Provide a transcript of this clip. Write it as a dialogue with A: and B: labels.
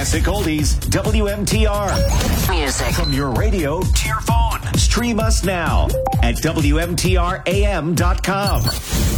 A: Classic Oldies, WMTR.
B: Music.
A: From your radio to your phone. Stream us now at WMTRAM.com.